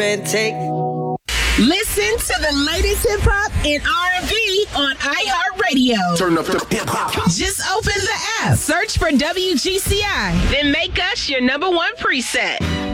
and take. Listen to the latest hip hop and R&B on iHeartRadio. Turn up the hip hop. Just open the app, search for WGCI, then make us your number one preset.